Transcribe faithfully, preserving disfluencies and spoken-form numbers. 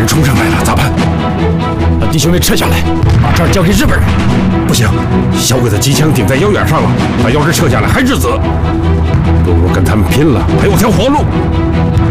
人冲上来了，咋办？ 把弟兄们撤下来，把这儿交给日本人。 不行，小鬼子机枪顶在腰眼上了，他要是撤下来还是死。不如跟他们拼了，还有条活路。